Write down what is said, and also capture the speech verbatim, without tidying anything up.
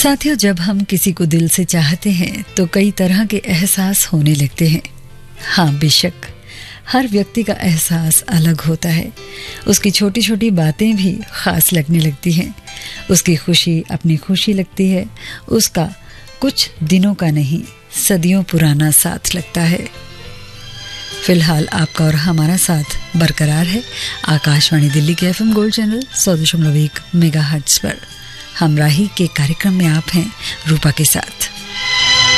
साथियों, जब हम किसी को दिल से चाहते हैं तो कई तरह के एहसास होने लगते हैं। हाँ, बेशक हर व्यक्ति का एहसास अलग होता है। उसकी छोटी छोटी बातें भी खास लगने लगती हैं। उसकी खुशी अपनी खुशी लगती है। उसका कुछ दिनों का नहीं, सदियों पुराना साथ लगता है। फिलहाल आपका और हमारा साथ बरकरार है आकाशवाणी दिल्ली के एफएम गोल्ड चैनल सौ दशमलव एक मेगा हर्ट्ज पर। हमराही के कार्यक्रम में आप हैं रूपा के साथ।